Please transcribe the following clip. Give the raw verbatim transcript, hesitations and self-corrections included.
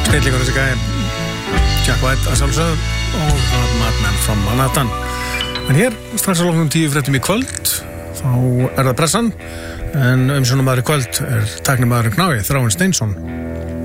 Snillingur þessi gæði Jack White að sjálfsögðu og Madman from Manhattan. En hér, strax að loknum tíu fréttum í kvöld þá er það pressan en umsjónamaður í kvöld er tæknimaðurinn Knái, Þráinn Steinsson.